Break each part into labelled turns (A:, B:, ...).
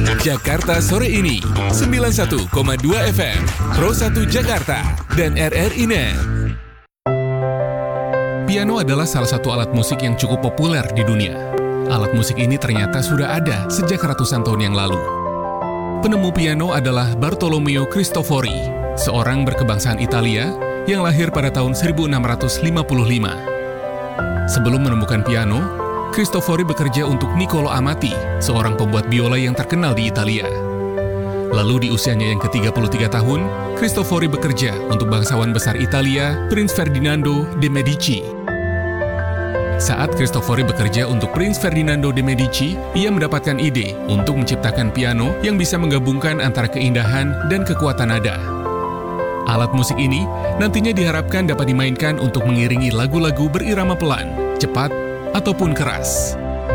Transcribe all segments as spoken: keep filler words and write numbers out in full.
A: Jakarta sore ini, sembilan puluh satu koma dua F M, Pro satu Jakarta, dan R R I Net. Piano adalah salah satu alat musik yang cukup populer di dunia. Alat musik ini ternyata sudah ada sejak ratusan tahun yang lalu. Penemu piano adalah Bartolomeo Cristofori, seorang berkebangsaan Italia yang lahir pada tahun seribu enam ratus lima puluh lima. Sebelum menemukan piano, Cristofori bekerja untuk Niccolò Amati, seorang pembuat biola yang terkenal di Italia. Lalu di usianya yang ke tiga puluh tiga tahun, Cristofori bekerja untuk bangsawan besar Italia, Prince Ferdinando de Medici. Saat Cristofori bekerja untuk Prince Ferdinando de Medici, ia mendapatkan ide untuk menciptakan piano yang bisa menggabungkan antara keindahan dan kekuatan nada. Alat musik ini nantinya diharapkan dapat dimainkan untuk mengiringi lagu-lagu berirama pelan, cepat, ataupun keras.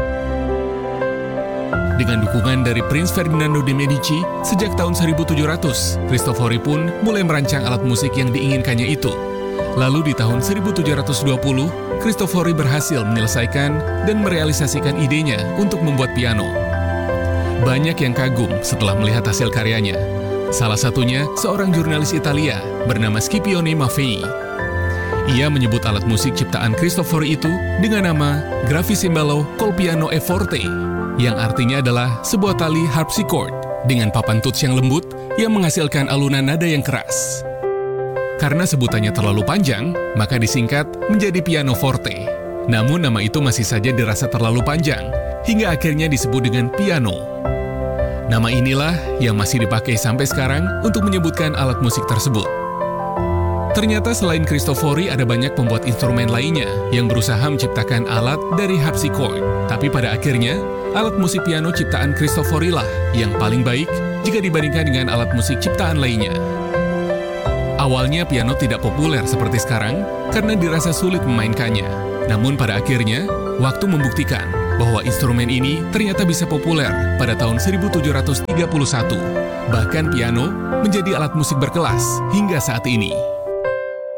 A: Dengan dukungan dari Prince Ferdinando de Medici, sejak tahun seribu tujuh ratus, Cristofori pun mulai merancang alat musik yang diinginkannya itu. Lalu di tahun seribu tujuh ratus dua puluh, Cristofori berhasil menyelesaikan dan merealisasikan idenya untuk membuat piano. Banyak yang kagum setelah melihat hasil karyanya. Salah satunya seorang jurnalis Italia bernama Scipione Maffei. Ia menyebut alat musik ciptaan Cristofori itu dengan nama Gravicembalo col piano e forte, yang artinya adalah sebuah tali harpsichord dengan papan tuts yang lembut yang menghasilkan alunan nada yang keras. Karena sebutannya terlalu panjang, maka disingkat menjadi piano forte. Namun nama itu masih saja dirasa terlalu panjang, hingga akhirnya disebut dengan piano. Nama inilah yang masih dipakai sampai sekarang untuk menyebutkan alat musik tersebut. Ternyata selain Cristofori ada banyak pembuat instrumen lainnya yang berusaha menciptakan alat dari harpsichord. Tapi pada akhirnya, alat musik piano ciptaan Cristofori lah yang paling baik jika dibandingkan dengan alat musik ciptaan lainnya. Awalnya piano tidak populer seperti sekarang karena dirasa sulit memainkannya. Namun pada akhirnya, waktu membuktikan bahwa instrumen ini ternyata bisa populer pada tahun seribu tujuh ratus tiga puluh satu. Bahkan piano menjadi alat musik berkelas hingga saat ini.